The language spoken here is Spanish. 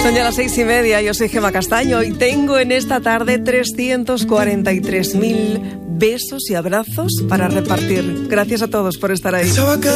Son ya las 6:30, yo soy Gemma Castaño y tengo en esta tarde 343.000 besos y abrazos para repartir. Gracias a todos por estar ahí.